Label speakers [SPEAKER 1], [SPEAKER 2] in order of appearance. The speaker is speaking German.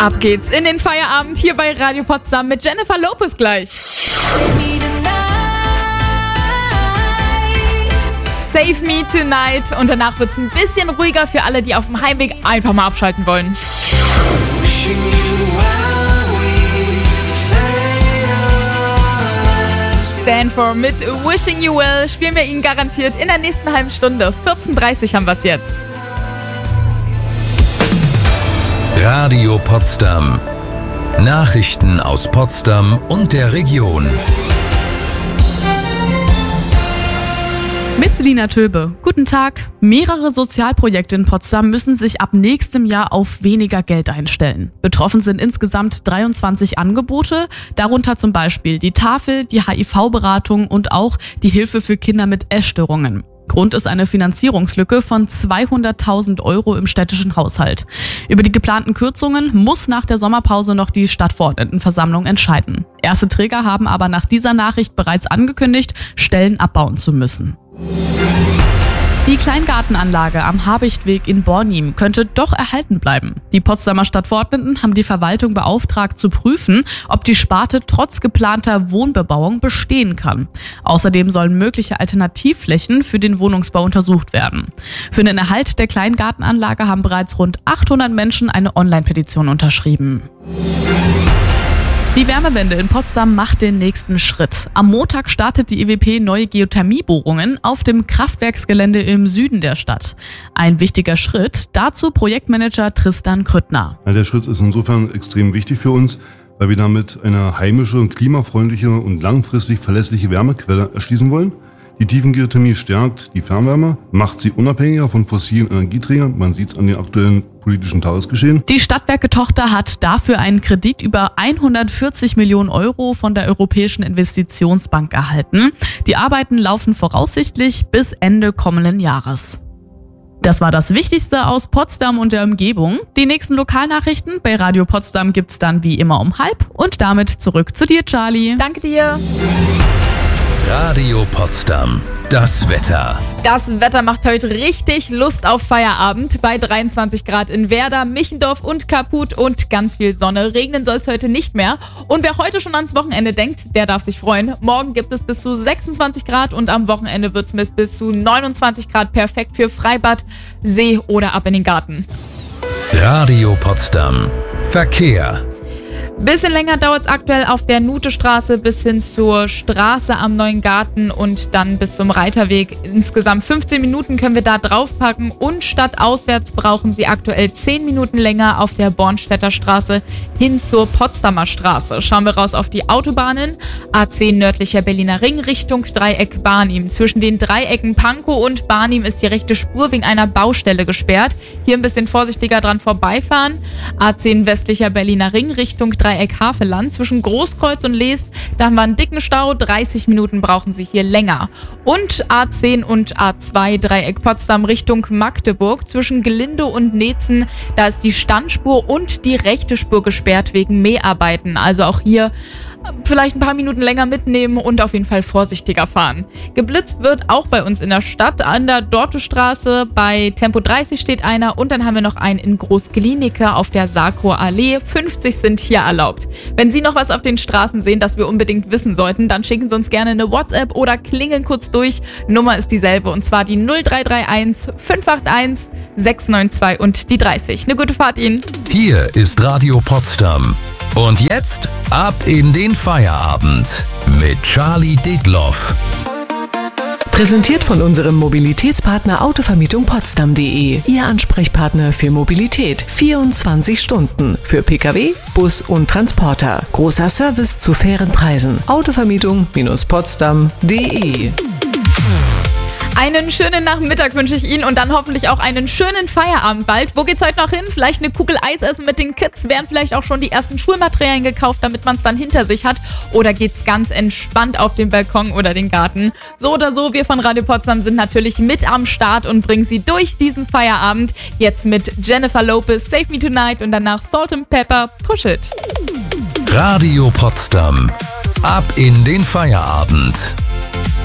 [SPEAKER 1] Ab geht's in den Feierabend hier bei Radio Potsdam mit Jennifer Lopez gleich. Save Me Tonight. Und danach wird's ein bisschen ruhiger für alle, die auf dem Heimweg einfach mal abschalten wollen. Stanford mit Wishing You Well spielen wir Ihnen garantiert in der nächsten halben Stunde. 14:30 haben wir's jetzt.
[SPEAKER 2] Radio Potsdam. Nachrichten aus Potsdam und der Region.
[SPEAKER 3] Mit Selina Töbe. Guten Tag. Mehrere Sozialprojekte in Potsdam müssen sich ab nächstem Jahr auf weniger Geld einstellen. Betroffen sind insgesamt 23 Angebote, darunter zum Beispiel die Tafel, die HIV-Beratung und auch die Hilfe für Kinder mit Essstörungen. Grund ist eine Finanzierungslücke von 200.000 € im städtischen Haushalt. Über die geplanten Kürzungen muss nach der Sommerpause noch die Stadtverordnetenversammlung entscheiden. Erste Träger haben aber nach dieser Nachricht bereits angekündigt, Stellen abbauen zu müssen. Die Kleingartenanlage am Habichtweg in Bornim könnte doch erhalten bleiben. Die Potsdamer Stadtverordneten haben die Verwaltung beauftragt zu prüfen, ob die Sparte trotz geplanter Wohnbebauung bestehen kann. Außerdem sollen mögliche Alternativflächen für den Wohnungsbau untersucht werden. Für den Erhalt der Kleingartenanlage haben bereits rund 800 Menschen eine Online-Petition unterschrieben. Die Wärmewende in Potsdam macht den nächsten Schritt. Am Montag startet die EWP neue Geothermiebohrungen auf dem Kraftwerksgelände im Süden der Stadt. Ein wichtiger Schritt, dazu Projektmanager Tristan Krüttner.
[SPEAKER 4] Der Schritt ist insofern extrem wichtig für uns, weil wir damit eine heimische, klimafreundliche und langfristig verlässliche Wärmequelle erschließen wollen. Die Tiefengeothermie stärkt die Fernwärme, macht sie unabhängiger von fossilen Energieträgern. Man sieht es an den aktuellen politischen Tagesgeschehen.
[SPEAKER 3] Die Stadtwerke-Tochter hat dafür einen Kredit über 140 Millionen € von der Europäischen Investitionsbank erhalten. Die Arbeiten laufen voraussichtlich bis Ende kommenden Jahres. Das war das Wichtigste aus Potsdam und der Umgebung. Die nächsten Lokalnachrichten bei Radio Potsdam gibt's dann wie immer um 12:30. Und damit zurück zu dir, Charlie.
[SPEAKER 1] Danke dir.
[SPEAKER 2] Radio Potsdam. Das Wetter.
[SPEAKER 1] Das Wetter macht heute richtig Lust auf Feierabend. Bei 23 Grad in Werder, Michendorf und Kaput und ganz viel Sonne. Regnen soll es heute nicht mehr. Und wer heute schon ans Wochenende denkt, der darf sich freuen. Morgen gibt es bis zu 26 Grad und am Wochenende wird es mit bis zu 29 Grad perfekt für Freibad, See oder ab in den Garten.
[SPEAKER 2] Radio Potsdam. Verkehr.
[SPEAKER 1] Bisschen länger dauert es aktuell auf der Nutestraße bis hin zur Straße am Neuen Garten und dann bis zum Reiterweg. Insgesamt 15 Minuten können wir da draufpacken und stadtauswärts brauchen Sie aktuell 10 Minuten länger auf der Bornstedter Straße hin zur Potsdamer Straße. Schauen wir raus auf die Autobahnen. A10 nördlicher Berliner Ring Richtung Dreieck Barnim. Zwischen den Dreiecken Pankow und Barnim ist die rechte Spur wegen einer Baustelle gesperrt. Hier ein bisschen vorsichtiger dran vorbeifahren. A10 westlicher Berliner Ring Richtung Dreieck Haveland zwischen Großkreuz und Leest, da haben wir einen dicken Stau, 30 Minuten brauchen Sie hier länger. Und A10 und A2 Dreieck Potsdam Richtung Magdeburg zwischen Gelinde und Neetzen, da ist die Standspur und die rechte Spur gesperrt wegen Mäharbeiten. Also auch hier vielleicht ein paar Minuten länger mitnehmen und auf jeden Fall vorsichtiger fahren. Geblitzt wird auch bei uns in der Stadt. An der Dortestraße bei Tempo 30 steht einer und dann haben wir noch einen in Großglienicke auf der Sarkower Allee. 50 sind hier erlaubt. Wenn Sie noch was auf den Straßen sehen, das wir unbedingt wissen sollten, dann schicken Sie uns gerne eine WhatsApp oder klingeln kurz durch. Nummer ist dieselbe und zwar die 0331 581 692 und die 30. Eine gute Fahrt Ihnen.
[SPEAKER 2] Hier ist Radio Potsdam. Und jetzt ab in den Feierabend mit Charlie Detloff.
[SPEAKER 5] Präsentiert von unserem Mobilitätspartner Autovermietung-Potsdam.de. Ihr Ansprechpartner für Mobilität. 24 Stunden. Für Pkw, Bus und Transporter. Großer Service zu fairen Preisen. Autovermietung-Potsdam.de.
[SPEAKER 1] Einen schönen Nachmittag wünsche ich Ihnen und dann hoffentlich auch einen schönen Feierabend bald. Wo geht's heute noch hin? Vielleicht eine Kugel Eis essen mit den Kids? Werden vielleicht auch schon die ersten Schulmaterialien gekauft, damit man es dann hinter sich hat? Oder geht's ganz entspannt auf den Balkon oder den Garten? So oder so, wir von Radio Potsdam sind natürlich mit am Start und bringen Sie durch diesen Feierabend. Jetzt mit Jennifer Lopez, Save Me Tonight und danach Salt and Pepper, Push It.
[SPEAKER 2] Radio Potsdam. Ab in den Feierabend.